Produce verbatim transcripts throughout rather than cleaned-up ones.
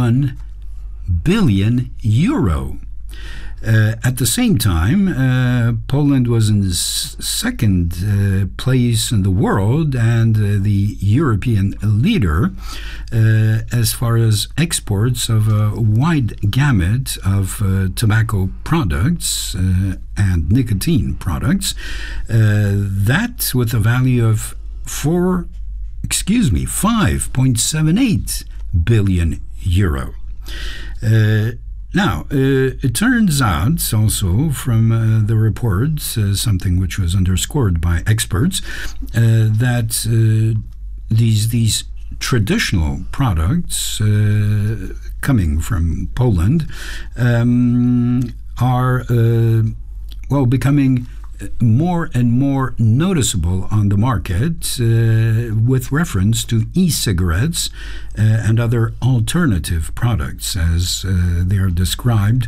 one billion euro. Uh, at the same time, uh, Poland was in the s- second uh, place in the world and uh, the European leader uh, as far as exports of a wide gamut of uh, tobacco products uh, and nicotine products. Uh, that with a value of four, excuse me, five point seven eight billion euro. Uh, Now, uh, it turns out also from uh, the reports, uh, something which was underscored by experts, uh, that uh, these these traditional products uh, coming from Poland um, are, uh, well, becoming more and more noticeable on the market uh, with reference to e-cigarettes uh, and other alternative products as uh, they are described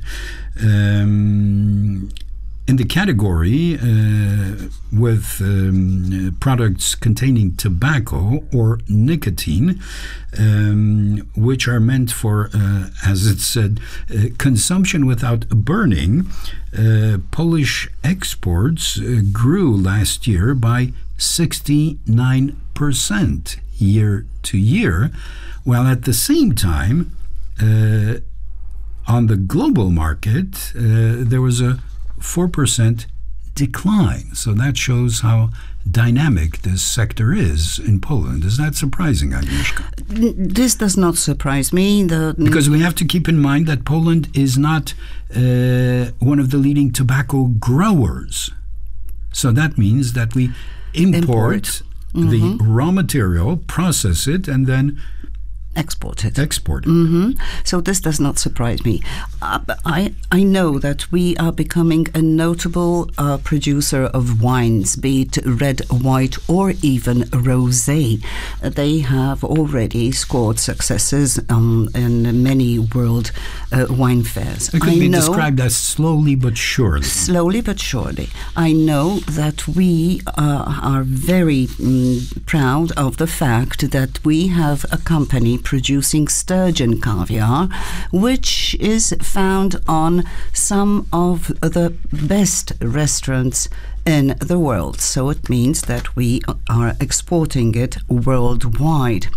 um, in the category uh, with um, products containing tobacco or nicotine, um, which are meant for, uh, as it said, uh, consumption without burning. Uh, Polish exports uh, grew last year by sixty-nine percent year to year, while at the same time, uh, on the global market, uh, there was a four percent decline. So that shows how dynamic this sector is in Poland. Is that surprising, Agnieszka? This does not surprise me. The, because we have to keep in mind that Poland is not uh, one of the leading tobacco growers. So that means that we import, import. Mm-hmm. the raw material, process it, and then export it. Export it. Mm-hmm. So this does not surprise me. Uh, I I know that we are becoming a notable uh, producer of wines, be it red, white, or even rosé. Uh, they have already scored successes um, in many world uh, wine fairs. It could I be know, described as slowly but surely. Slowly but surely. I know that we uh, are very um, proud of the fact that we have a company producing sturgeon caviar, which is found on some of the best restaurants in the world. So it means that we are exporting it worldwide.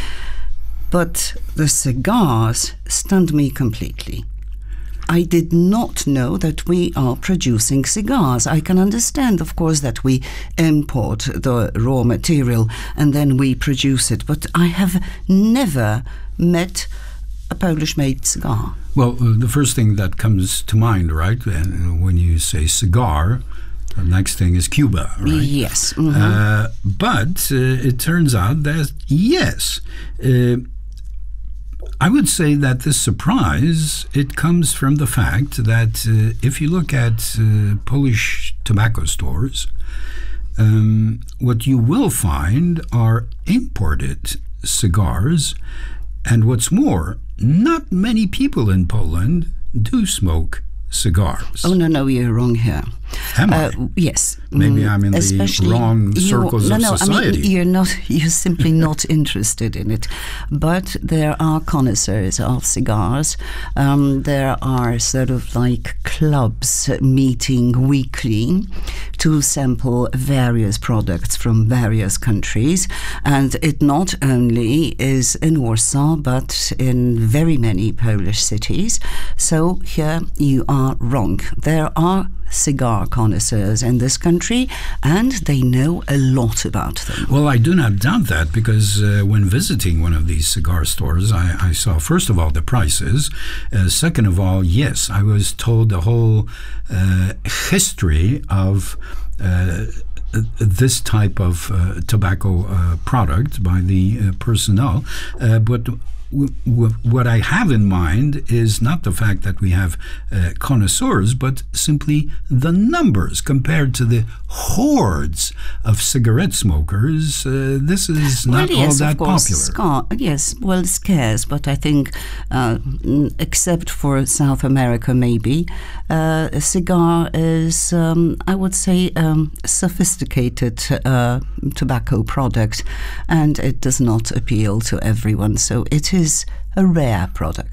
But the cigars stunned me completely. I did not know that we are producing cigars. I can understand, of course, that we import the raw material and then we produce it, but I have never met a Polish-made cigar. Well, uh, the first thing that comes to mind, right, when you say cigar, the next thing is Cuba, right? Yes. Mm-hmm. Uh, but uh, it turns out that, yes, uh, I would say that this surprise, it comes from the fact that uh, if you look at uh, Polish tobacco stores, um, what you will find are imported cigars, and what's more, not many people in Poland do smoke cigars. Oh, no, no, you're wrong here. Am I? Uh, yes. Maybe mm, I'm in the wrong circles no, of no, society. I mean, you're not. You're simply not interested in it. But there are connoisseurs of cigars. Um, there are sort of like clubs meeting weekly to sample various products from various countries, and it not only is in Warsaw but in very many Polish cities. So here you are wrong. There are cigar connoisseurs in this country, and they know a lot about them. Well, I do not doubt that, because uh, when visiting one of these cigar stores, I, I saw, first of all, the prices. Uh, second of all, yes, I was told the whole uh, history of uh, this type of uh, tobacco uh, product by the uh, personnel. Uh, but w- w- what I have in mind is not the fact that we have uh, connoisseurs, but simply the numbers compared to the hordes of cigarette smokers. Uh, this is not well, yes, all that of course, popular. Scar- yes, well, scarce, but I think, uh, except for South America, maybe, uh, a cigar is, um, I would say, um, sophisticated uh, tobacco product, and it does not appeal to everyone. So it is a rare product.